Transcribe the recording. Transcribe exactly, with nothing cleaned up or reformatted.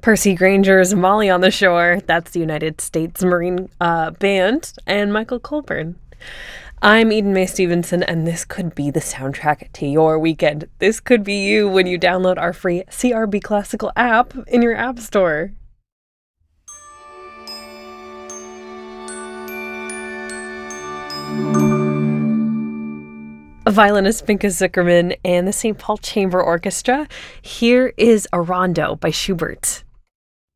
Percy Granger's Molly on the Shore. That's the United States Marine uh, Band. And Michael Colburn. I'm Eden Mae Stevenson, and this could be the soundtrack to your weekend. This could be you when you download our free C R B Classical app in your app store. Violinist Pinka Zuckerman and the Saint Paul Chamber Orchestra. Here is a rondo by Schubert.